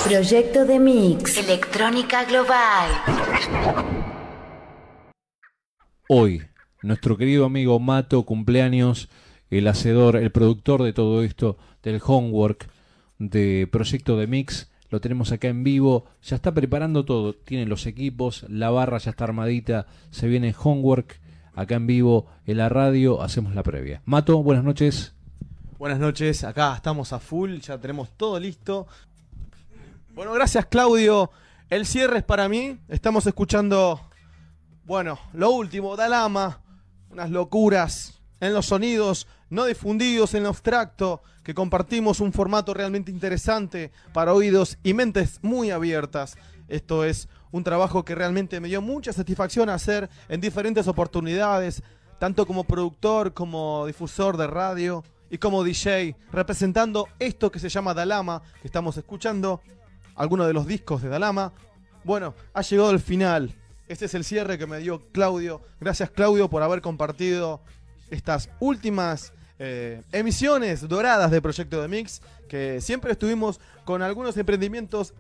Proyecto de Mix. Electrónica Global. Hoy, nuestro querido amigo Mato, cumpleaños, el hacedor, el productor de todo esto, del homework, de Proyecto de Mix. Lo tenemos acá en vivo, ya está preparando todo, tiene los equipos, la barra ya está armadita, se viene homework, acá en vivo, en la radio, hacemos la previa. Mato, buenas noches. Buenas noches, acá estamos a full, ya tenemos todo listo. Bueno, gracias Claudio, el cierre es para mí, estamos escuchando, bueno, lo último, Dalama, unas locuras en los sonidos no difundidos, en lo abstracto, que compartimos un formato realmente interesante para oídos y mentes muy abiertas. Esto es un trabajo que realmente me dio mucha satisfacción hacer en diferentes oportunidades, tanto como productor, como difusor de radio y como DJ, representando esto que se llama Dalama, que estamos escuchando, algunos de los discos de Dalama. Bueno, ha llegado el final. Este es el cierre que me dio Claudio. Gracias Claudio por haber compartido estas últimas emisiones doradas de Proyecto de Mix, que siempre estuvimos con algunos emprendimientos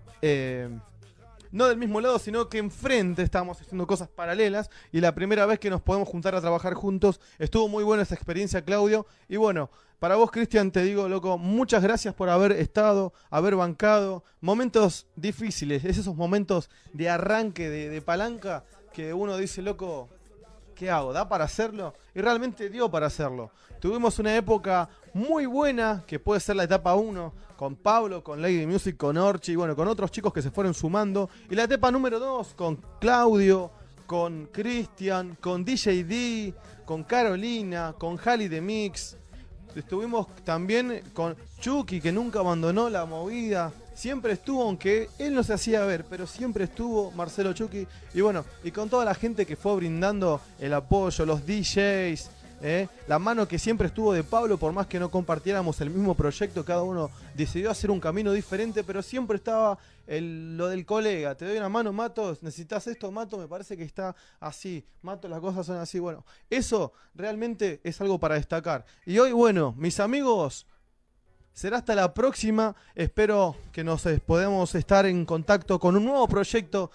no del mismo lado, sino que enfrente estábamos haciendo cosas paralelas, y la primera vez que nos podemos juntar a trabajar juntos, estuvo muy buena esa experiencia, Claudio. Y bueno, para vos, Cristian, te digo, loco, muchas gracias por haber estado, haber bancado momentos difíciles, esos momentos de arranque, de palanca, que uno dice, loco, ¿qué hago? ¿Da para hacerlo? Y realmente dio para hacerlo. Tuvimos una época muy buena, que puede ser la etapa 1, con Pablo, con Lady Music, con Orchi, y bueno, con otros chicos que se fueron sumando. Y la etapa número 2, con Claudio, con Cristian, con DJ D, con Carolina, con Jali de Mix. Estuvimos también con Chucky, que nunca abandonó la movida. Siempre estuvo, aunque él no se hacía ver, pero siempre estuvo Marcelo Chucky. Y bueno, y con toda la gente que fue brindando el apoyo, los DJs, la mano que siempre estuvo de Pablo, por más que no compartiéramos el mismo proyecto, cada uno decidió hacer un camino diferente, pero siempre estaba lo del colega. Te doy una mano, Mato, necesitas esto, Mato, me parece que está así, Mato, las cosas son así. Bueno, eso realmente es algo para destacar. Y hoy, bueno, mis amigos, será hasta la próxima. Espero que nos podamos estar en contacto con un nuevo proyecto.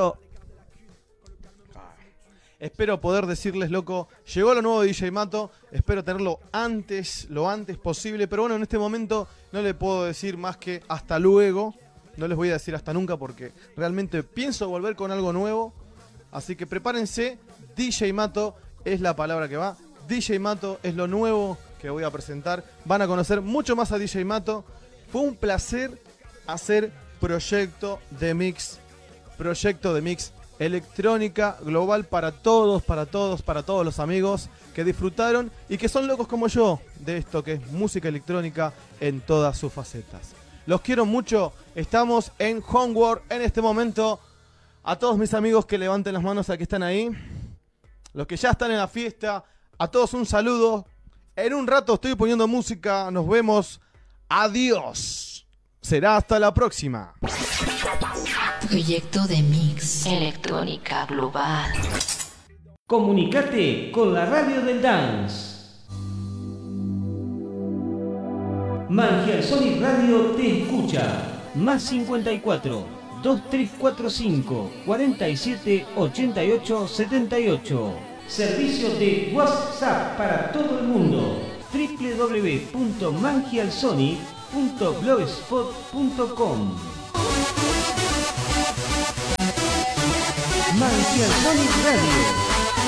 Espero poder decirles, loco, llegó lo nuevo de DJ Mato. Espero tenerlo lo antes posible. Pero bueno, en este momento no le puedo decir más que hasta luego. No les voy a decir hasta nunca, porque realmente pienso volver con algo nuevo. Así que prepárense. DJ Mato es la palabra que va. DJ Mato es lo nuevo que voy a presentar. Van a conocer mucho más a DJ Mato. Fue un placer hacer Proyecto de Mix. Proyecto de Mix, electrónica global para todos los amigos que disfrutaron y que son locos como yo de esto que es música electrónica en todas sus facetas. Los quiero mucho. Estamos en Homework en este momento. A todos mis amigos que levanten las manos, a que están ahí, los que ya están en la fiesta, a todos un saludo. En un rato estoy poniendo música. Nos vemos. Adiós. Será hasta la próxima. Proyecto de Mix. Electrónica Global. Comunicate con la radio del dance. Mangial Sonic Radio te escucha. Más 54 2345 47 88 78. Servicio de WhatsApp para todo el mundo. www.mangialsonic.blogspot.com. Mangial Sonic Radio.